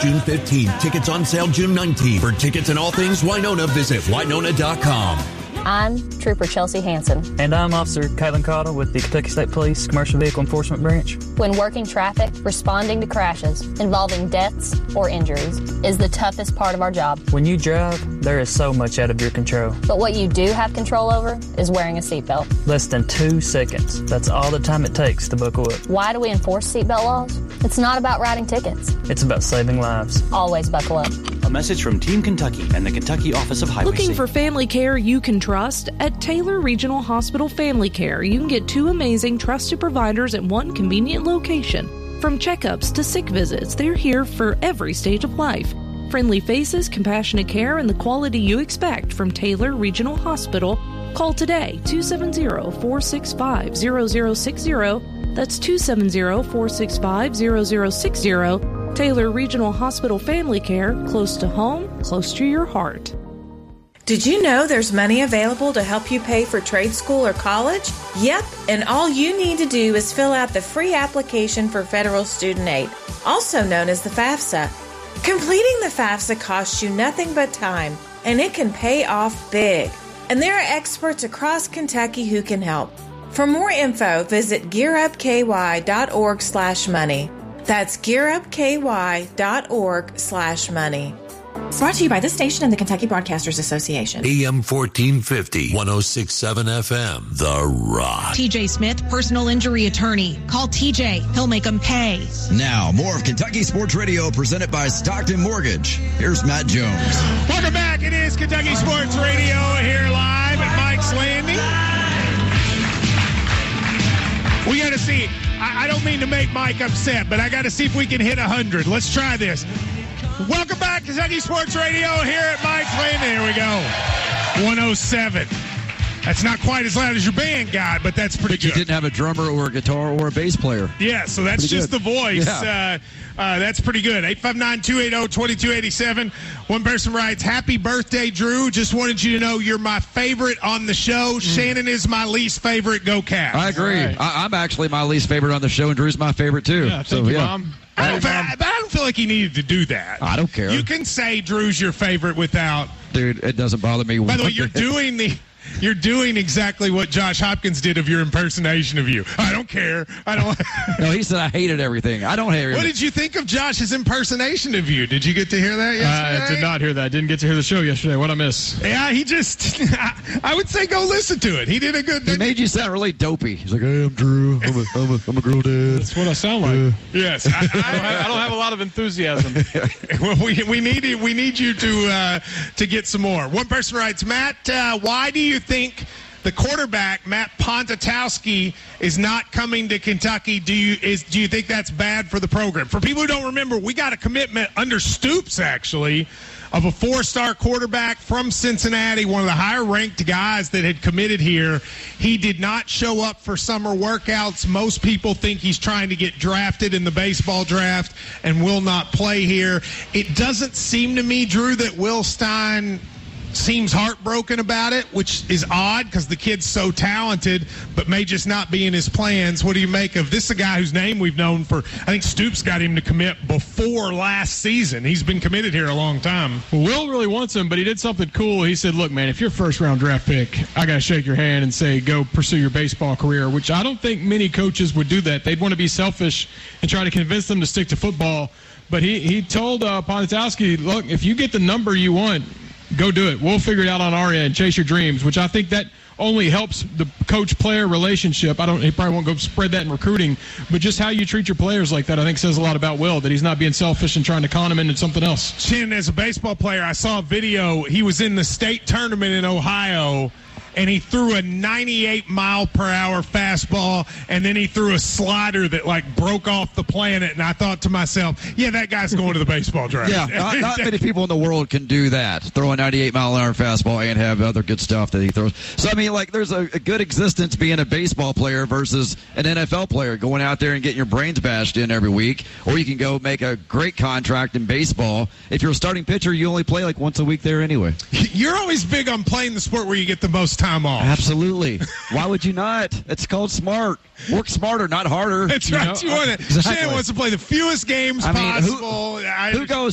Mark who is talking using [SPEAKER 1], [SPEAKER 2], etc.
[SPEAKER 1] June 15th. Tickets on sale June 19th. For tickets and all things Winona, visit Winona.com.
[SPEAKER 2] I'm Trooper Chelsea Hansen.
[SPEAKER 3] And I'm Officer Caitlin Cottle with the Kentucky State Police Commercial Vehicle Enforcement Branch.
[SPEAKER 2] When working traffic, responding to crashes involving deaths or injuries is the toughest part of our job.
[SPEAKER 3] When you drive, there is so much out of your control.
[SPEAKER 2] But what you do have control over is wearing a seatbelt.
[SPEAKER 3] Less than 2 seconds. That's all the time it takes to buckle up.
[SPEAKER 2] Why do we enforce seatbelt laws? It's not about writing tickets.
[SPEAKER 3] It's about saving lives.
[SPEAKER 2] Always buckle up.
[SPEAKER 4] A message from Team Kentucky and the Kentucky Office of Highway Safety.
[SPEAKER 5] Looking for family care you can trust? At Taylor Regional Hospital Family Care, you can get 2 amazing trusted providers at one convenient location. From checkups to sick visits, they're here for every stage of life. Friendly faces, compassionate care, and the quality you expect from Taylor Regional Hospital. Call today, 270-465-0060. That's 270-465-0060. Taylor Regional Hospital Family Care, close to home, close to your heart.
[SPEAKER 6] Did you know there's money available to help you pay for trade school or college? Yep, and all you need to do is fill out the free application for federal student aid, also known as the FAFSA. Completing the FAFSA costs you nothing but time, and it can pay off big. And there are experts across Kentucky who can help. For more info, visit gearupky.org/money. That's gearupky.org/money.
[SPEAKER 7] Brought to you by this station and the Kentucky Broadcasters Association.
[SPEAKER 1] AM 1450, 106.7 FM, The Rock.
[SPEAKER 8] TJ Smith, personal injury attorney. Call TJ. He'll make them pay.
[SPEAKER 9] Now, more of Kentucky Sports Radio presented by Stockton Mortgage. Here's Matt Jones.
[SPEAKER 10] Welcome back. It is Kentucky Sports Radio here live at Mike's Landing. We got to see. I don't mean to make Mike upset, but I got to see if we can hit 100. Let's try this. Welcome back, Kentucky Sports Radio here at Mike's Landing. There we go. 107. That's not quite as loud as your band guy, but that's pretty good.
[SPEAKER 11] You didn't have a drummer or a guitar or a bass player.
[SPEAKER 10] Yeah, so that's just the voice. Yeah. That's pretty good. 859-280-2287. One person writes, happy birthday, Drew. Just wanted you to know you're my favorite on the show. Shannon is my least favorite. Go Cats.
[SPEAKER 11] I agree. Right. I'm actually my least favorite on the show, and Drew's my favorite, too.
[SPEAKER 10] Yeah, thank you, Mom. I don't feel like he needed to do that.
[SPEAKER 11] I don't care.
[SPEAKER 10] You can say Drew's your favorite without...
[SPEAKER 11] Dude, it doesn't bother me.
[SPEAKER 10] By the way, you're doing exactly what Josh Hopkins did of your impersonation of you. I don't care. I don't.
[SPEAKER 11] No, he said I hated everything. I don't hate it.
[SPEAKER 10] What did you think of Josh's impersonation of you? Did you get to hear that yesterday?
[SPEAKER 12] I did not hear that. I didn't get to hear the show yesterday. What'd I miss?
[SPEAKER 10] Yeah, he just. I would say go listen to it. He did a good.
[SPEAKER 11] He made you sound really dopey. He's like, hey, I'm Drew. I'm a girl dad.
[SPEAKER 12] That's what I sound like.
[SPEAKER 10] Yes,
[SPEAKER 12] I don't have a lot of enthusiasm.
[SPEAKER 10] Well, we need you to get some more. One person writes, Matt, why do you think the quarterback Matt Pontatowski is not coming to Kentucky? Do you think that's bad for the program? For people who don't remember, we got a commitment under Stoops actually of a 4-star quarterback from Cincinnati, one of the higher ranked guys that had committed here. He did not show up for summer workouts. Most people think he's trying to get drafted in the baseball draft and will not play here. It doesn't seem to me, Drew, that Will Stein seems heartbroken about it, which is odd because the kid's so talented, but may just not be in his plans. What do you make of this? A guy whose name we've known for, I think Stoops got him to commit before last season. He's been committed here a long time.
[SPEAKER 12] Well, Will really wants him, but he did something cool. He said, look, man, if you're a first-round draft pick, I got to shake your hand and say, go pursue your baseball career, which I don't think many coaches would do that. They'd want to be selfish and try to convince them to stick to football. But he told Pontatowski, look, if you get the number you want, go do it. We'll figure it out on our end. Chase your dreams, which I think that only helps the coach-player relationship. He probably won't go spread that in recruiting, but just how you treat your players like that, I think says a lot about Will, that he's not being selfish and trying to con him into something else.
[SPEAKER 10] Shannon, as a baseball player, I saw a video. He was in the state tournament in Ohio, and he threw a 98-mile-per-hour fastball, and then he threw a slider that, broke off the planet. And I thought to myself, yeah, that guy's going to the baseball draft.
[SPEAKER 11] Yeah, not many people in the world can do that, throw a 98-mile-an-hour fastball and have other good stuff that he throws. So, I mean, there's a good existence being a baseball player versus an NFL player, going out there and getting your brains bashed in every week. Or you can go make a great contract in baseball. If you're a starting pitcher, you only play once a week there anyway.
[SPEAKER 10] You're always big on playing the sport where you get the most time off.
[SPEAKER 11] Absolutely. Why would you not? It's called smart. Work smarter, not harder.
[SPEAKER 10] That's right. You want it. Exactly. Shannon wants to play the fewest games possible.
[SPEAKER 11] Who goes